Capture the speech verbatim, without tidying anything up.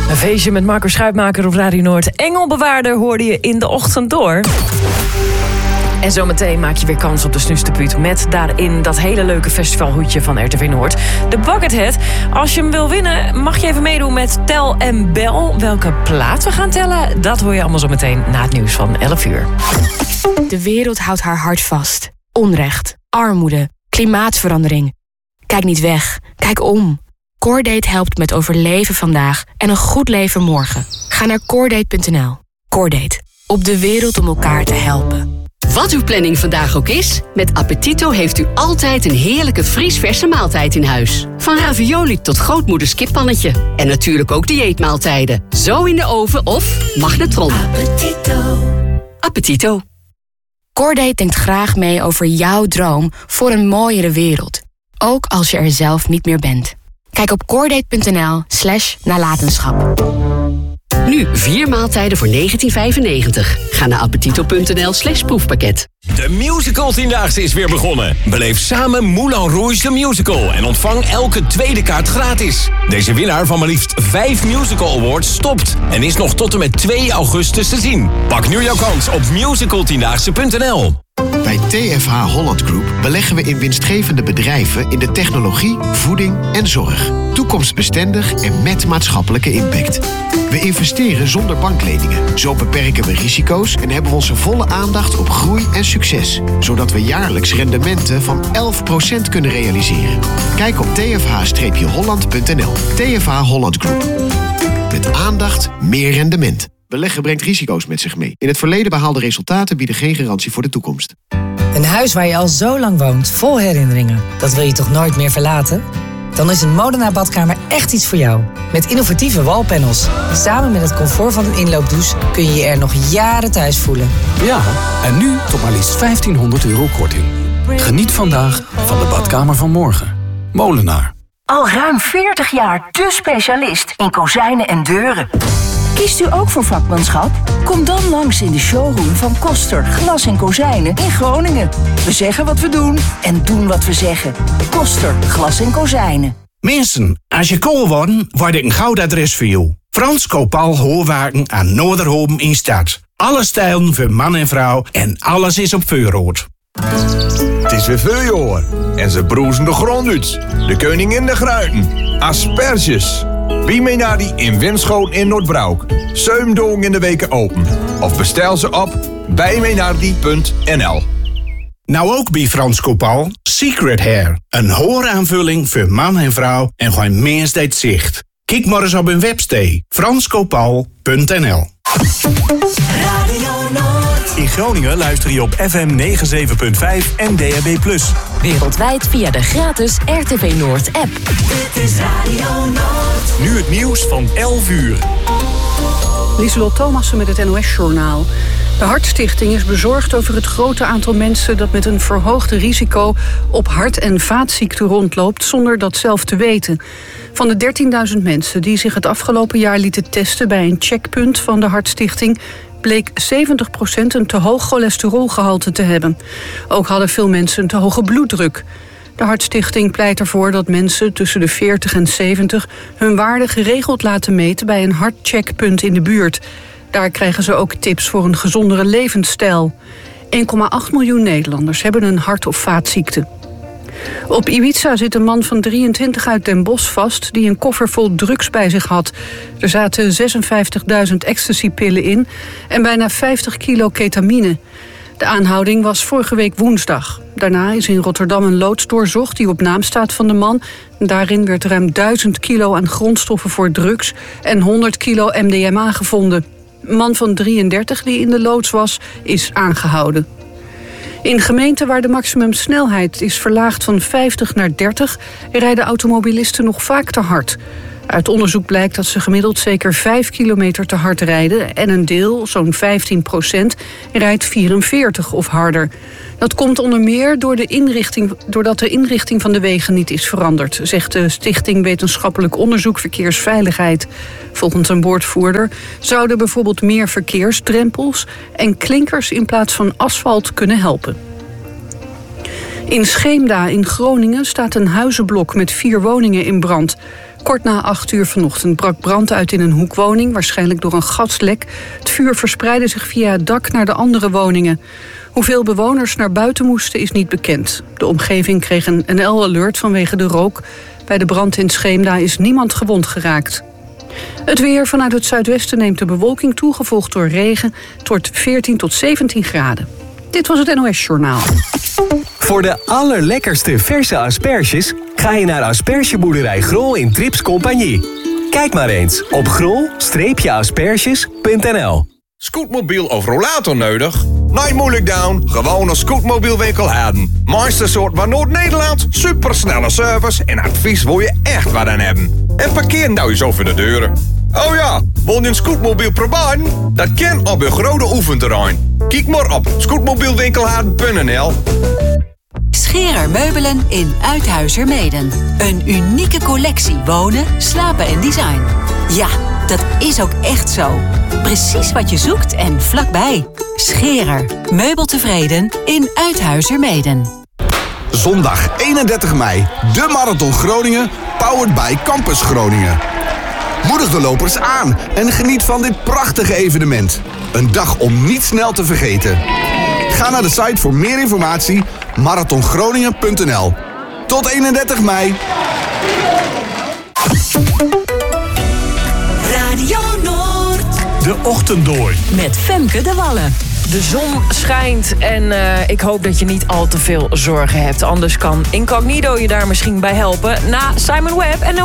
Een feestje met Marco Schuitmaker op Radio Noord. Engelbewaarder hoorde je in de ochtend door. En zometeen maak je weer kans op de Snusterpuut met daarin dat hele leuke festivalhoedje van R T V Noord. De Buckethead. Als je hem wil winnen, mag je even meedoen met Tel en Bel. Welke plaat we gaan tellen, dat hoor je allemaal zometeen na het nieuws van elf uur. De wereld houdt haar hart vast. Onrecht, armoede, klimaatverandering. Kijk niet weg, kijk om. Coordate helpt met overleven vandaag en een goed leven morgen. Ga naar coordate punt n l. Coordate, op de wereld om elkaar te helpen. Wat uw planning vandaag ook is, met Appetito heeft u altijd een heerlijke vriesverse maaltijd in huis. Van ravioli tot grootmoeders kippannetje. En natuurlijk ook dieetmaaltijden. Zo in de oven of magnetron. Appetito. Appetito. Coordate denkt graag mee over jouw droom voor een mooiere wereld. Ook als je er zelf niet meer bent. Kijk op coordate punt n l slash nalatenschap. Nu vier maaltijden voor negentien vijfennegentig. Ga naar appetito punt n l slash proefpakket. De musical tiendaagse is weer begonnen. Beleef samen Moulin Rouge the Musical en ontvang elke tweede kaart gratis. Deze winnaar van maar liefst vijf musical awards stopt en is nog tot en met twee augustus te zien. Pak nu jouw kans op musical tiendaagse punt n l. Bij T F H Holland Group beleggen we in winstgevende bedrijven in de technologie, voeding en zorg. Toekomstbestendig en met maatschappelijke impact. We investeren zonder bankleningen. Zo beperken we risico's en hebben we onze volle aandacht op groei en succes. Zodat we jaarlijks rendementen van elf procent kunnen realiseren. Kijk op t f h holland punt n l. T F H Holland Group. Met aandacht meer rendement. Beleggen brengt risico's met zich mee. In het verleden behaalde resultaten bieden geen garantie voor de toekomst. Een huis waar je al zo lang woont, vol herinneringen. Dat wil je toch nooit meer verlaten? Dan is een Molenaar badkamer echt iets voor jou. Met innovatieve wallpanels. Samen met het comfort van een inloopdouche kun je je er nog jaren thuis voelen. Ja, en nu tot maar liefst vijftienhonderd euro korting. Geniet vandaag van de badkamer van morgen. Molenaar. Al ruim veertig jaar de specialist in kozijnen en deuren. Kiest u ook voor vakmanschap? Kom dan langs in de showroom van Koster Glas en Kozijnen in Groningen. We zeggen wat we doen en doen wat we zeggen. Koster Glas en Kozijnen. Mensen, als je kool wordt, word ik een goud adres voor jou. Frans Kopal Hoorwaken aan Noorderhoven in Stad. Alle stijlen voor man en vrouw en alles is op vuurrood. Het is weer vuurjoor en ze broezen de grond uit. De koningin de gruiten. Asperges. Wie mee naar die in Winschoten in Noordbroek. Zeumdong in de weken open. Of bestel ze op bijmeenaardie punt n l. Nou ook bij Frans Kopal, Secret Hair. Een hooraanvulling voor man en vrouw en gewoon meest zicht. Kijk maar eens op hun website frans kopal punt n l. In Groningen luister je op F M negenenzeventig punt vijf en D A B plus. Wereldwijd via de gratis R T V Noord app. Dit is Radio Noord. Nu het nieuws van elf uur. Lieselot Thomassen met het N O S-journaal. De Hartstichting is bezorgd over het grote aantal mensen dat met een verhoogd risico op hart- en vaatziekten rondloopt zonder dat zelf te weten. Van de dertienduizend mensen die zich het afgelopen jaar lieten testen bij een checkpunt van de Hartstichting bleek zeventig procent een te hoog cholesterolgehalte te hebben. Ook hadden veel mensen een te hoge bloeddruk. De Hartstichting pleit ervoor dat mensen tussen de veertig en zeventig hun waarde geregeld laten meten bij een hartcheckpunt in de buurt. Daar krijgen ze ook tips voor een gezondere levensstijl. één komma acht miljoen Nederlanders hebben een hart- of vaatziekte. Op Ibiza zit een man van drieëntwintig uit Den Bosch vast die een koffer vol drugs bij zich had. Er zaten zesenvijftigduizend ecstasypillen in en bijna vijftig kilo ketamine. De aanhouding was vorige week woensdag. Daarna is in Rotterdam een loods doorzocht die op naam staat van de man. Daarin werd ruim duizend kilo aan grondstoffen voor drugs en honderd kilo M D M A gevonden. Een man van drieëndertig die in de loods was, is aangehouden. In gemeenten waar de maximumsnelheid is verlaagd van vijftig naar dertig... rijden automobilisten nog vaak te hard. Uit onderzoek blijkt dat ze gemiddeld zeker vijf kilometer te hard rijden... en een deel, zo'n vijftien procent, rijdt vierenveertig of harder. Dat komt onder meer door de inrichting, doordat de inrichting van de wegen niet is veranderd... zegt de Stichting Wetenschappelijk Onderzoek Verkeersveiligheid. Volgens een woordvoerder zouden bijvoorbeeld meer verkeersdrempels... en klinkers in plaats van asfalt kunnen helpen. In Scheemda in Groningen staat een huizenblok met vier woningen in brand. Kort na acht uur vanochtend brak brand uit in een hoekwoning, waarschijnlijk door een gaslek. Het vuur verspreidde zich via het dak naar de andere woningen. Hoeveel bewoners naar buiten moesten is niet bekend. De omgeving kreeg een N L-alert vanwege de rook. Bij de brand in Scheemda is niemand gewond geraakt. Het weer vanuit het zuidwesten neemt de bewolking toe, gevolgd door regen. Het wordt veertien tot zeventien graden. Dit was het N O S-journaal. Voor de allerlekkerste verse asperges ga je naar Aspergeboerderij Grol in Trips Compagnie. Kijk maar eens op grol asperges punt n l. Scootmobiel of rollator nodig? Nee, moeilijk down. Gewoon een scootmobielwinkel hebben. Meeste soort van Noord-Nederland, supersnelle service en advies wil je echt wat aan hebben. En parkeer nou eens over de deuren. Oh ja, wil je een scootmobiel proberen? Dat kan op een grote oefenterrein. Kijk maar op scootmobielwinkelhaden punt n l. Scherer Meubelen in Uithuizermeeden. Een unieke collectie wonen, slapen en design. Ja, dat is ook echt zo. Precies wat je zoekt en vlakbij. Scherer. Meubeltevreden in Uithuizermeeden. Zondag eenendertig mei. De Marathon Groningen. Powered by Campus Groningen. Moedig de lopers aan en geniet van dit prachtige evenement. Een dag om niet snel te vergeten. Ga naar de site voor meer informatie. marathon groningen punt n l. Tot eenendertig mei. Radio Noord. De Ochtend Door. Met Femke de Wallen. De zon schijnt en uh, ik hoop dat je niet al te veel zorgen hebt. Anders kan Incognito je daar misschien bij helpen. Na Simon Webb en